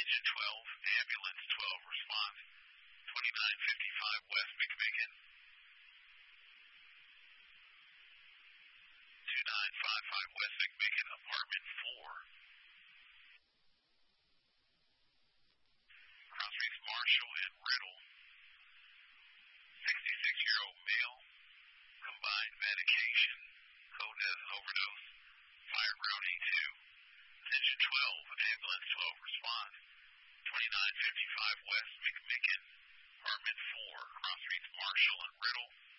Engine 12, Ambulance 12, response. 2955 West McMicken. 2955 West McMicken, apartment 4. Cross Streets Marshall and Riddle. 66-year-old male, combined medication, overdose, fired round E2. Attention 12, ambulance 12, response. 2955 West McMicken, apartment 4, Cross Streets Marshall and Riddle.